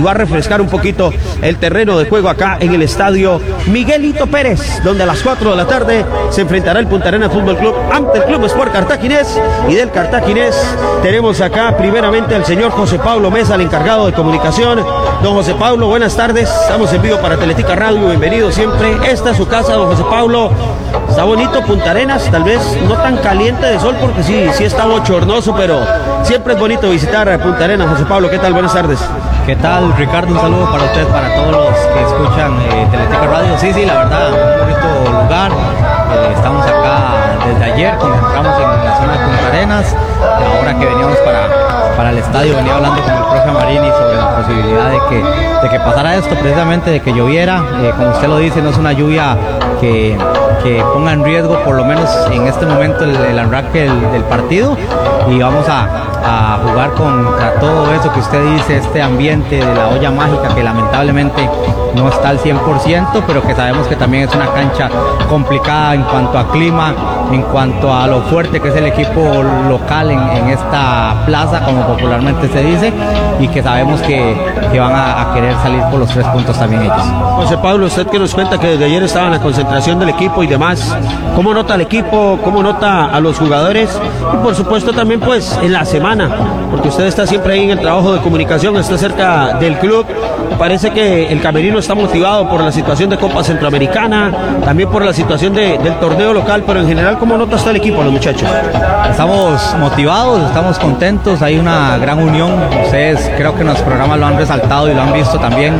va a refrescar un poquito el terreno de juego acá en el estadio Miguelito Pérez, donde a las 4 de la tarde se enfrentará el Punta Arenas Fútbol Club ante el Club Sport Cartaginés. Y del Cartaginés tenemos acá primeramente al señor José Pablo Mesa, el encargado de comunicación. Don José Pablo, buenas tardes, estamos en vivo para Teletica Radio, bienvenido siempre. Esta es su casa, don José Pablo. Está bonito Punta Arenas, tal vez no tan caliente de sol porque sí está bochornoso, pero siempre es bonito visitar a Punta Arenas. José Pablo, ¿qué tal? Buenas tardes. ¿Qué tal, Ricardo? Un saludo para usted, para todos los que escuchan Teletica Radio. Sí, la verdad, un bonito lugar. Estamos acá desde ayer, cuando entramos en la zona de Punta Arenas. Y ahora que veníamos para el estadio, venía hablando con el profe Marini sobre la posibilidad de que pasara esto, precisamente de que lloviera. Como usted lo dice, no es una lluvia que ponga en riesgo, por lo menos en este momento, el arranque del partido. Y vamos a jugar contra todo eso que usted dice, este ambiente de la olla mágica que lamentablemente no está al 100%, pero que sabemos que también es una cancha complicada en cuanto a clima, en cuanto a lo fuerte que es el equipo local en esta plaza, como popularmente se dice, y que sabemos que van a querer salir por los 3 puntos también ellos. José Pablo, usted que nos cuenta que desde ayer estaba en la concentración del equipo y demás, ¿cómo nota el equipo? ¿Cómo nota a los jugadores? Y por supuesto también pues en la semana, porque usted está siempre ahí en el trabajo de comunicación, está cerca del club. Parece que el camerino está motivado por la situación de Copa Centroamericana, también por la situación del torneo local, pero en general, ¿cómo nota usted el equipo, los muchachos? Estamos motivados, estamos contentos, hay una gran unión. Ustedes creo que en los programas lo han resaltado y lo han visto también,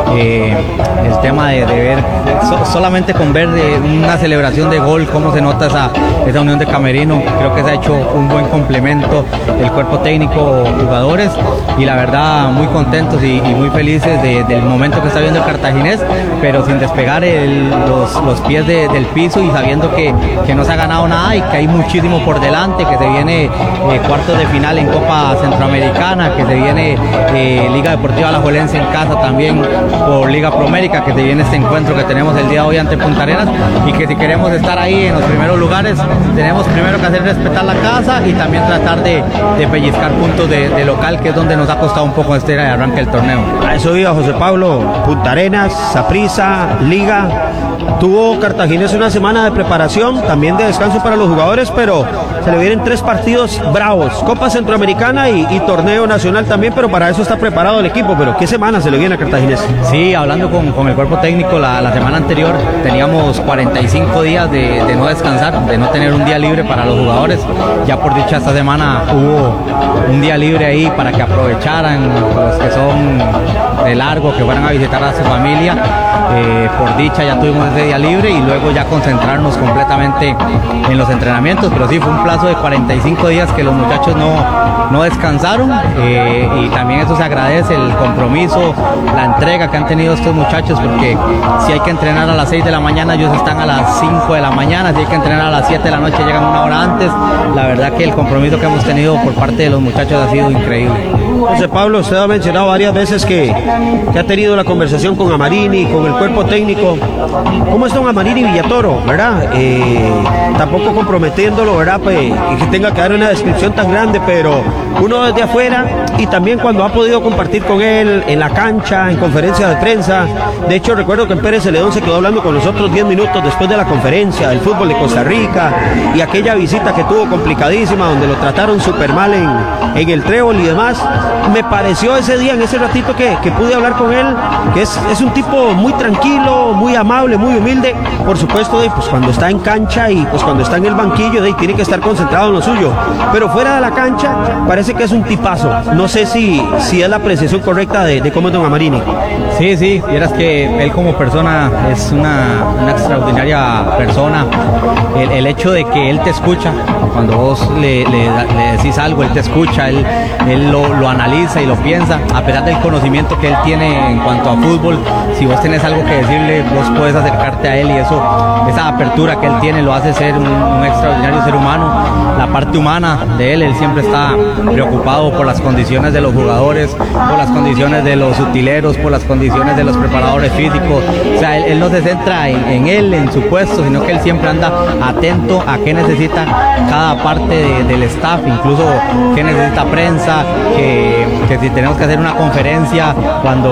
el tema de ver, solamente con ver una celebración de gol, cómo se nota esa unión de camerino. Creo que se ha hecho un buen complemento el cuerpo técnico, jugadores, y la verdad muy contentos y muy felices del momento que está viendo el Cartaginés, pero sin despegar los pies del piso y sabiendo que no se ha ganado nada y que hay muchísimo por delante, que se viene cuartos de final en Copa Centroamericana, que se viene Liga Deportiva Alajuelense en casa también por Liga Promérica, que se viene este encuentro que tenemos el día de hoy ante Punta Arenas, y que si queremos estar ahí en los primeros lugares tenemos primero que hacer respetar la casa y también tratar de pellizcar puntos de local, que es donde nos ha costado un poco este arranque del torneo. A eso iba José Pablo. Punta Arenas, Saprissa, Liga. Tuvo Cartaginés una semana de preparación, también de descanso para los jugadores, pero se le vienen 3 partidos bravos, Copa Centroamericana y torneo nacional también, pero para eso está preparado el equipo. Pero ¿qué semana se le viene a Cartaginés? Sí, hablando con el cuerpo técnico, la semana anterior teníamos 45 días de no descansar, de no tener un día libre para los jugadores. Ya por dicha esta semana hubo un día libre ahí para que aprovecharan los que son de largo, que fueran a visitar a su familia. Por dicha ya tuvimos ese día libre y luego ya concentrarnos completamente en los entrenamientos, pero sí fue un plazo de 45 días que los muchachos no descansaron, y también eso se agradece, el compromiso, la entrega que han tenido estos muchachos, porque si hay que entrenar a las 6 de la mañana, ellos están a las 5 de la mañana, si hay que entrenar a las 7 de la noche, llegan una hora antes. La verdad que el compromiso que hemos tenido por parte de los muchachos ha sido increíble. José Pablo, usted ha mencionado varias veces que ha tenido la conversación con Amarini, con el cuerpo técnico. ¿Cómo es don Amarini Villatoro, verdad? Tampoco comprometiéndolo, ¿verdad? Pues, que tenga que dar una descripción tan grande, pero uno desde afuera, y también cuando ha podido compartir con él en la cancha, en conferencias de prensa. De hecho, recuerdo que en Pérez Celedón se quedó hablando con nosotros 10 minutos después de la conferencia del fútbol de Costa Rica y aquella visita que tuvo complicadísima, donde lo trataron súper mal en el Trébol y demás. Me pareció ese día, en ese ratito que pude hablar con él, que es un tipo muy tranquilo, muy amable, muy humilde. Por supuesto, pues cuando está en cancha y pues cuando está en el banquillo, tiene que estar concentrado en lo suyo, pero fuera de la cancha parece que es un tipazo. No sé si es la apreciación correcta de cómo es don Amarini. Sí, vieras que él como persona es una extraordinaria persona. El hecho de que él te escucha, cuando vos le decís algo, él te escucha, él lo analiza y lo piensa, a pesar del conocimiento que él tiene en cuanto a fútbol. Si vos tenés algo que decirle, vos puedes acercarte a él, y esa apertura que él tiene lo hace ser un extraordinario ser humano. La parte humana de él siempre está preocupado por las condiciones de los jugadores, por las condiciones de los utileros, por las condiciones de los preparadores físicos. O sea, él no se centra en él, en su puesto, sino que él siempre anda atento a qué necesita cada parte del staff, incluso qué necesita prensa, que si tenemos que hacer una conferencia cuando